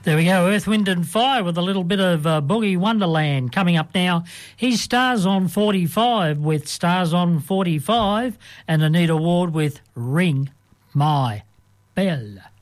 There we go, Earth, Wind and Fire with a little bit of Boogie Wonderland. Coming up now, here's Stars on 45 with Stars on 45 and Anita Ward with Ring My Bell.